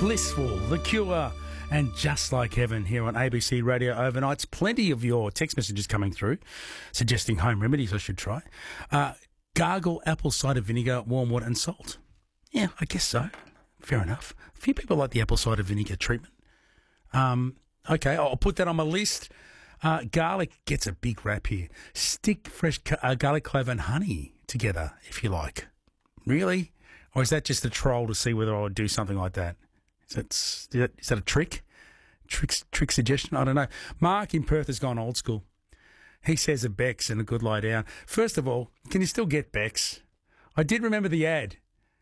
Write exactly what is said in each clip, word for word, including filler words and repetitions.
Blissful, The Cure, and Just Like Heaven here on A B C Radio Overnights. Plenty of your text messages coming through suggesting home remedies I should try. Uh, gargle apple cider vinegar, warm water and salt. Yeah, I guess so. Fair enough. A few people like the apple cider vinegar treatment. Um, okay, I'll put that on my list. Uh, garlic gets a big rap here. Stick fresh uh, garlic, clove and honey together if you like. Really? Or is that just a troll to see whether I would do something like that? Is that, is that, is that a trick? Trick, trick suggestion? I don't know. Mark in Perth has gone old school. He says a Bex and a good lie down. First of all, can you still get Bex? I did remember the ad.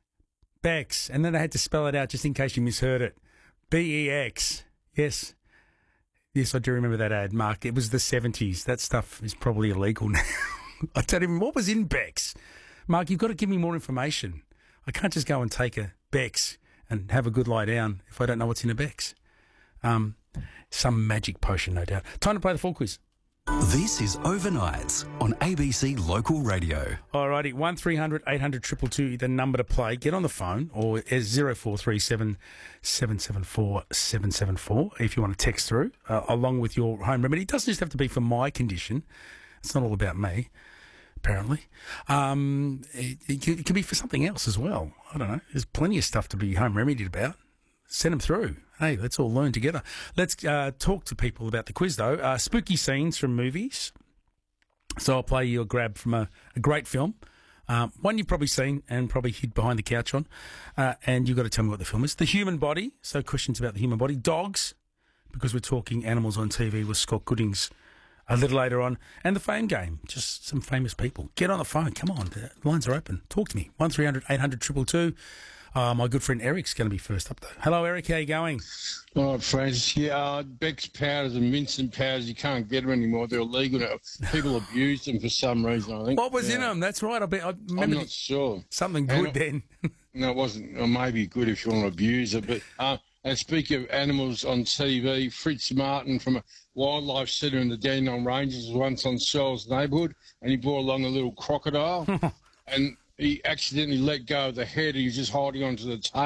Bex. And then I had to spell it out just in case you misheard it. B E X. Yes. Yes, I do remember that ad, Mark. It was the seventies. That stuff is probably illegal now. I don't even... What was in Bex? Mark, you've got to give me more information. I can't just go and take a Bex and have a good lie down if I don't know what's in a Bex. Um, some magic potion, no doubt. Time to play the full quiz. This is Overnights on A B C Local Radio. Alrighty, one three hundred eight hundred two two two, the number to play. Get on the phone, or zero four three seven seven seven four seven seven four if you want to text through, uh, along with your home remedy. It doesn't just have to be for my condition. It's not all about me, apparently. Um, it, it, can, it can be for something else as well. I don't know. There's plenty of stuff to be home remedied about. Send them through. Hey, let's all learn together. Let's uh, talk to people about the quiz, though. Uh, spooky scenes from movies. So I'll play you a grab from a, a great film, um, one you've probably seen and probably hid behind the couch on, uh, and you've got to tell me what the film is. The Human Body, so questions about the human body. Dogs, because we're talking animals on T V with Scott Goodings a little later on. And the Fame Game, just some famous people. Get on the phone. Come on, the lines are open. Talk to me. one three hundred eight hundred two two two. Uh, my good friend Eric's going to be first up, though. Hello, Eric. How you going? All right, Francis. Yeah, uh, Beck's powders and Mincin powders, you can't get them anymore. They're illegal now. People abuse them for some reason, I think. What was yeah. in them? That's right. I, bet, I remember I'm not sure. Something good and then. No, it wasn't. Or maybe good if you want to abuse it. But uh, and speaking of animals on T V, Fritz Martin from a wildlife centre in the Dandenong Ranges was once on Searles neighbourhood, and he brought along a little crocodile, and he accidentally let go of the head, and he was just holding onto the tail.